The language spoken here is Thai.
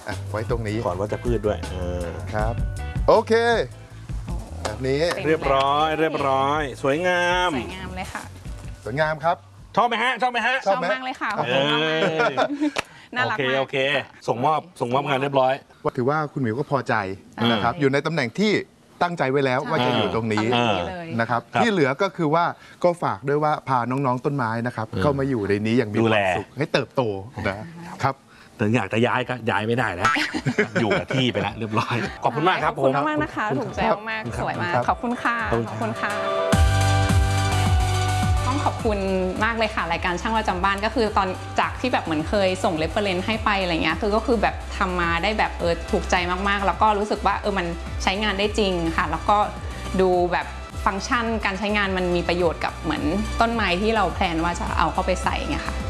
ไว้ตรงนี้ก่อนวัชพืชด้วยครับโอเคแบบนี้เรียบร้อยสวยงามเลยค่ะสวยงามครับชอบไหมฮะชอบมากเลยค่ะขอบคุณมากน่ารักมากโอเคส่งมอบงานเรียบร้อยถือว่าคุณหมิวก็พอใจนะครับอยู่ในตำแหน่งที่ตั้งใจไว้แล้วว่าจะอยู่ตรงนี้นะครับที่เหลือก็คือว่าก็ฝากด้วยว่าพาน้องๆต้นไม้นะครับเข้ามาอยู่ในนี้อย่างมีความสุขให้เติบโตนะครับถึงอยากจะย้ายก็ย้ายไม่ได้แล้วอยู่กับที่ไปแล้วเรียบร้อยขอบคุณมากครับขอบคุณมากนะคะถูกใจมากสวยมากขอบคุณค่ะต้องขอบคุณมากเลยค่ะรายการช่างประจำบ้านก็คือตอนจากที่แบบเหมือนเคยส่งเรฟเฟอเรนซ์ให้ไปอะไรเงี้ยก็คือแบบทำมาได้แบบถูกใจมากๆแล้วก็รู้สึกว่ามันใช้งานได้จริงค่ะแล้วก็ดูแบบฟังก์ชันการใช้งานมันมีประโยชน์กับเหมือนต้นไม้ที่เราแพลนว่าจะเอาเข้าไปใส่ไงค่ะ